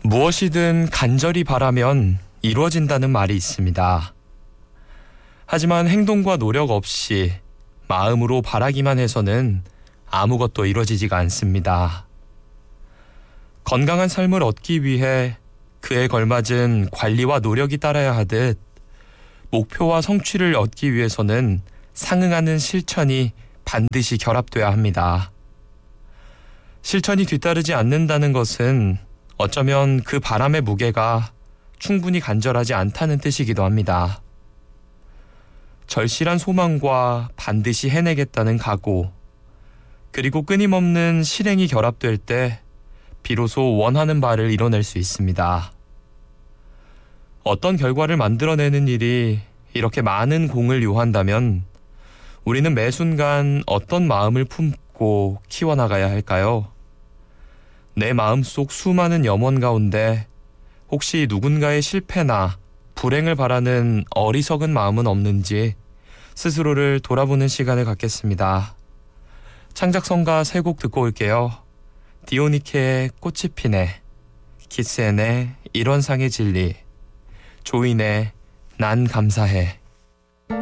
무엇이든 간절히 바라면 이루어진다는 말이 있습니다. 하지만 행동과 노력 없이 마음으로 바라기만 해서는 아무것도 이루어지지가 않습니다. 건강한 삶을 얻기 위해 그에 걸맞은 관리와 노력이 따라야 하듯 목표와 성취를 얻기 위해서는 상응하는 실천이 반드시 결합돼야 합니다. 실천이 뒤따르지 않는다는 것은 어쩌면 그 바람의 무게가 충분히 간절하지 않다는 뜻이기도 합니다. 절실한 소망과 반드시 해내겠다는 각오, 그리고 끊임없는 실행이 결합될 때 비로소 원하는 바를 이뤄낼 수 있습니다. 어떤 결과를 만들어내는 일이 이렇게 많은 공을 요한다면 우리는 매 순간 어떤 마음을 품고 키워나가야 할까요? 내 마음속 수많은 염원 가운데 혹시 누군가의 실패나 불행을 바라는 어리석은 마음은 없는지 스스로를 돌아보는 시간을 갖겠습니다. 창작성가 세 곡 듣고 올게요. 디오니케의 꽃이 피네, 키스앤의 일원상의 진리, 조인의 난 감사해.